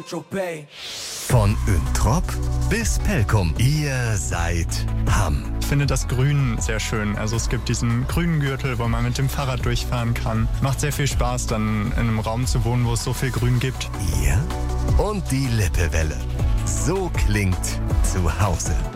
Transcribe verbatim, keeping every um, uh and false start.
Von Üntrop bis Pelkum, ihr seid Hamm. Ich finde das Grün sehr schön. Also es gibt diesen grünen Gürtel, wo man mit dem Fahrrad durchfahren kann. Macht sehr viel Spaß, dann in einem Raum zu wohnen, wo es so viel Grün gibt. Ihr und die Lippewelle. So klingt zu Hause.